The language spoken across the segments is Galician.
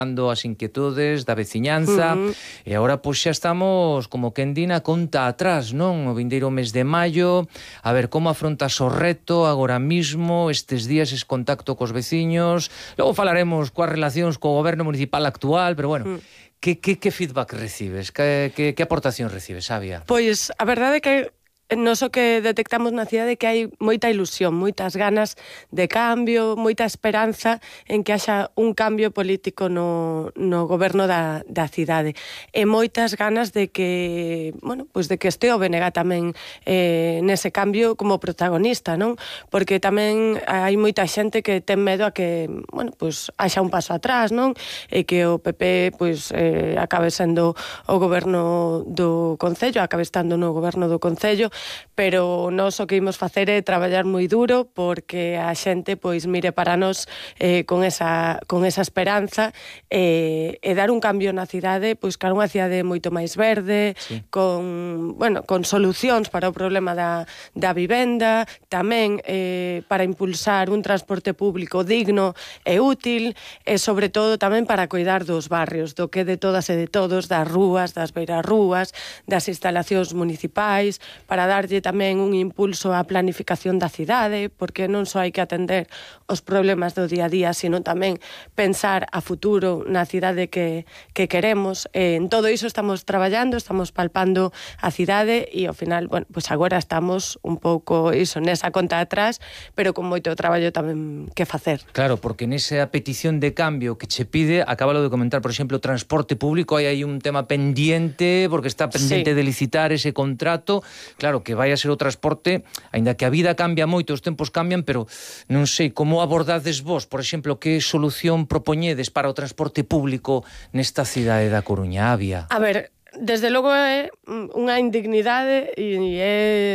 as inquietudes da veciñanza, e agora pois xa estamos como quen di na conta atrás, non? O vindeiro mes de maio, a ver como afrontas o reto agora mismo, estes días, ese contacto cos veciños, logo falaremos coas relacións co goberno municipal actual, pero bueno, que feedback recibes? Que aportación recibes, Xabia? Pois a verdade é que nos o que detectamos na cidade que hai moita ilusión, moitas ganas de cambio, moita esperanza en que haxa un cambio político no goberno da cidade. E moitas ganas de que, bueno, pois de que este o BNG tamén nese cambio como protagonista, non? Porque tamén hai moita xente que ten medo a que, bueno, pois haxa un paso atrás, non? E que o PP pois acabe sendo o goberno do Concello, acabe estando no goberno do Concello, pero nós o que imos facer é traballar moi duro porque a xente pois mire para nós con esa esperanza e dar un cambio na cidade, pois cara unha cidade moito máis verde, sí, con solucións para o problema da vivenda, tamén para impulsar un transporte público digno e útil, e sobre todo tamén para coidar dos barrios, do que de todas e de todos, das rúas, das beirarrúas, das instalacións municipais, para darlle tamén un impulso á planificación da cidade, porque non só hai que atender os problemas do día a día, sino tamén pensar a futuro na cidade que queremos. En todo iso estamos traballando, estamos palpando a cidade e ao final, bueno, pois agora estamos un pouco iso, nesa conta atrás, pero con moito traballo tamén que facer. Claro, porque nesa petición de cambio que che pide, acábalo de comentar, por exemplo, transporte público, hai un tema pendiente, porque está pendiente, sí, de licitar ese contrato. Claro, que vai a ser o transporte, aínda que a vida cambia moito, os tempos cambian, pero non sei, como abordades vos, por exemplo, que solución propoñedes para o transporte público nesta cidade da Coruña, Avia? A ver, desde logo é unha indignidade e é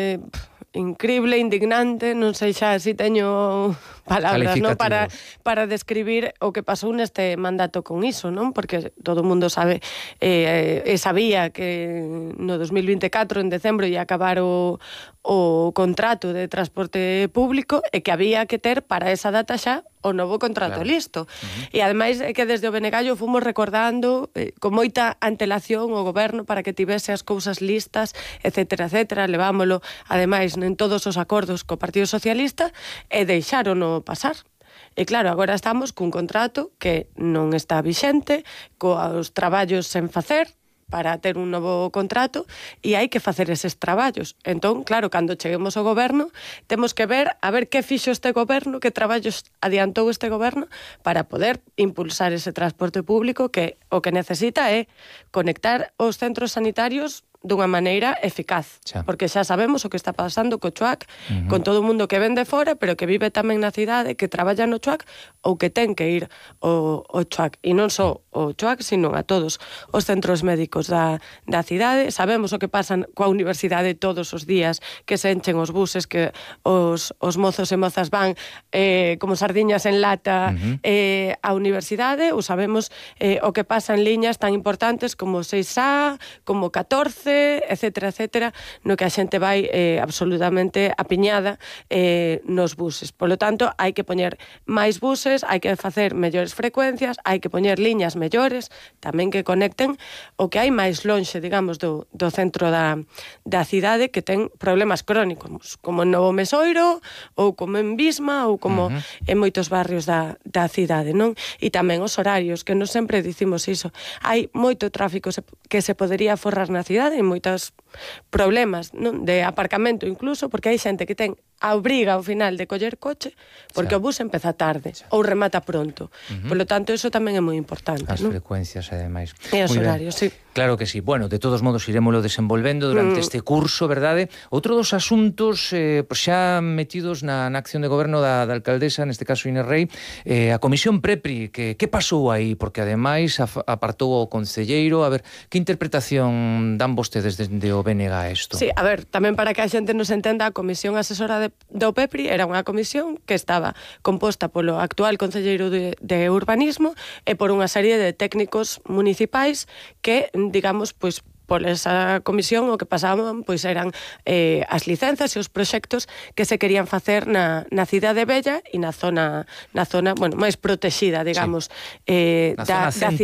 incrible, indignante, non sei xa se teño palabras, non, para describir o que pasou neste mandato con iso, non? Porque todo o mundo sabe sabía que no 2024, en decembro, ia acabar o contrato de transporte público e que había que ter para esa data xa o novo contrato, claro, listo. E ademais é que desde o BNG fomos recordando con moita antelación o goberno para que tivese as cousas listas, etcétera, etcétera. Levámolo, ademais, en todos os acordos co Partido Socialista e deixárono pasar. E claro, agora estamos cun contrato que non está vixente, cos traballos sen facer, para ter un novo contrato, e hai que facer eses traballos. Entón, claro, cando cheguemos ao goberno, temos que ver a ver que fixo este goberno, que traballos adiantou este goberno para poder impulsar ese transporte público que o que necesita é conectar os centros sanitarios dunha maneira eficaz, porque xa sabemos o que está pasando co Chuac, con todo o mundo que ven de fora, pero que vive tamén na cidade, que traballa no Chuac ou que ten que ir ao Chuac, e non só o Chuac, sino a todos os centros médicos da cidade. Sabemos o que pasan coa universidade todos os días, que se enchen os buses, que os mozos e mozas van como sardiñas en lata á universidade, ou sabemos o que pasa en liñas tan importantes como 6A, como 14, etcétera, etcétera, no que a xente vai absolutamente apiñada nos buses. Por lo tanto, hai que poñer máis buses, hai que facer mellores frecuencias, hai que poñer liñas mellores, tamén que conecten o que hai máis lonxe, digamos, do centro da cidade, que ten problemas crónicos, como en Novo Mesoiro, ou como en Bisma, ou como en moitos barrios da cidade, non? E tamén os horarios, que non sempre dicimos iso. Hai moito tráfico que se podería forrar na cidade, moitos problemas, non, de aparcamento incluso, porque hai xente que ten a obriga ao final de coller coche porque o bus empeza tarde ou remata pronto. Por lo tanto, eso tamén é moi importante. As frecuencias e demais. E os horarios, sí. Claro que sí. Bueno, de todos modos irémoslo desenvolvendo durante este curso, verdade? Outro dos asuntos xa metidos na acción de goberno da alcaldesa, neste caso Inés Rei, a Comisión Prepri, que pasou aí? Porque ademais apartou o concelleiro. A ver, que interpretación dan vostedes desde o BNG a isto? Sí, a ver, tamén para que a xente nos entenda, a Comisión Asesora do PEPRI era unha comisión que estaba composta polo actual concelleiro de Urbanismo e por unha serie de técnicos municipais que, digamos, pois por esa comisión o que pasaban pois eran as licenzas e os proxectos que se querían facer na cidade bella e na zona, bueno, máis protexida, digamos, da cidade.